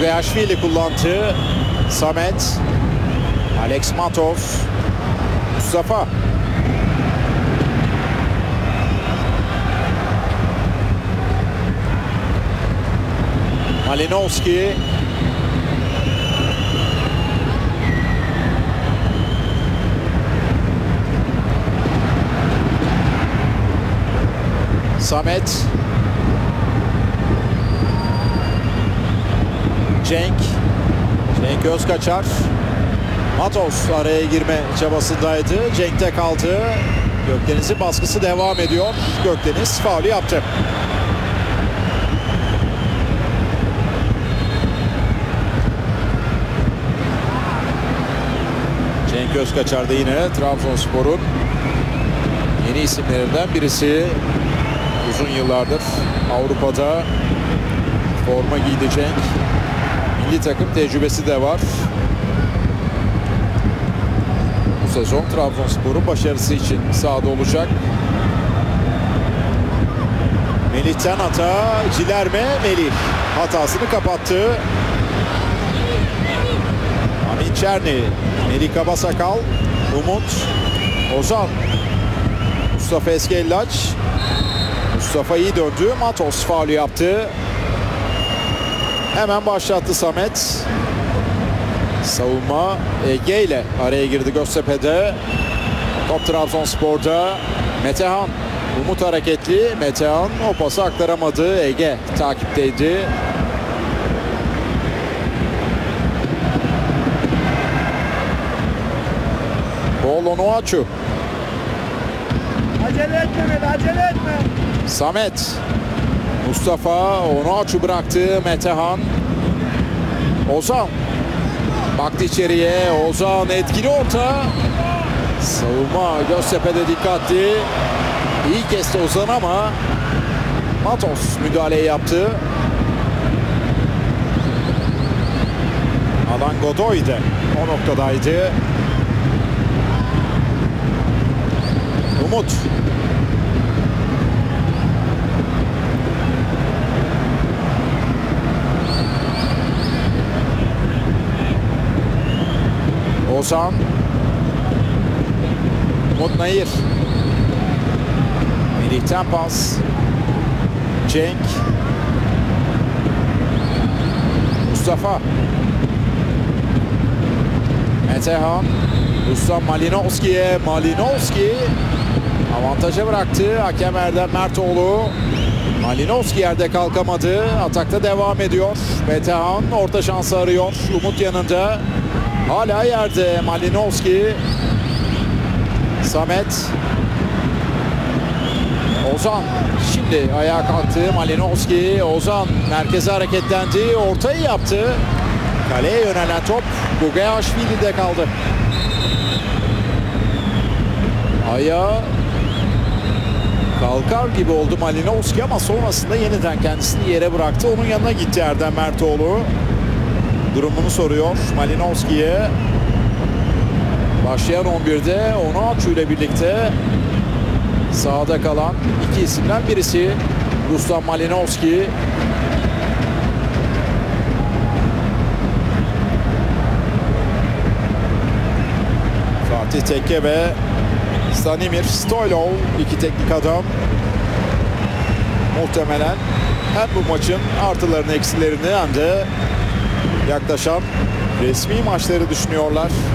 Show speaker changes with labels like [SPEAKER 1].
[SPEAKER 1] Gugaashvili kullandı. Samet. Alex Matov. Mustafa. Malinovski. Samet. Cenk Özkaçar. Matos araya girme çabasındaydı. Cenk'te kaldı. Gökdeniz'in baskısı devam ediyor. Gökdeniz faulü yaptı. Cenk Özkaçar da yine Trabzonspor'un yeni isimlerinden birisi. Uzun yıllardır Avrupa'da forma giydi Cenk. Milli takım tecrübesi de var. Bu sezon Trabzonspor'un başarısı için sahada olacak. Melih'ten hata. Cilerme. Melih hatasını kapattı. Amin Çerni. Melih Kabasakal. Umut. Ozan. Mustafa Eskellaç. Mustafa iyi döndü. Matos faulü yaptı. Hemen başlattı Samet. Savunma Ege ile araya girdi Göztepe'de. Top Trabzonspor'da. Metehan. Umut hareketli. Metehan o pası aktaramadı. Ege takipteydi. Bol Onuachu.
[SPEAKER 2] Acele etme, acele etme.
[SPEAKER 1] Samet. Mustafa Onuachu bıraktı. Metehan. Ozan. Baktı içeriye. Ozan etkili orta. Savunma Göztepe'de dikkatli. İyi kesti Ozan ama Matos müdahaleyi yaptı. Alan Godoy de o noktadaydı. Umut. Ozan. Umut Nayır. Melih'ten pas. Cenk. Mustafa. Metehan. Ruslan Malinovski'ye. Malinovski avantaja bıraktı. Hakem Erdem Mertoğlu. Malinovski yerde kalkamadı. Atakta devam ediyor. Metehan orta şansı arıyor. Umut yanında. Hala yerde Malinovski. Samet. Ozan. Şimdi ayağa kalktı Malinovski. Ozan merkeze hareketlendi. Ortayı yaptı. Kaleye yönelen top Gugaashvili'de kaldı. Ayağa kalkar gibi oldu Malinovski ama sonrasında yeniden kendisini yere bıraktı. Onun yanına gitti Erdem Mertoğlu. Durumunu soruyor Malinovski'ye. Başlayan 11'de Onuachu ile birlikte sahada kalan iki isimden birisi Ruslan Malinovski. Fatih Tekke ve Stanimir Stoylov iki teknik adam. Muhtemelen hem bu maçın artılarını eksilerini hem de yaklaşan resmi maçları düşünüyorlar.